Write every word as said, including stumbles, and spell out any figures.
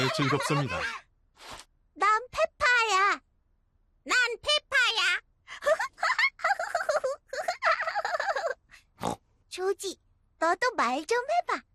즐겁습니다. 난 페파야. 난 페파야. 조지, 너도 말 좀 해봐.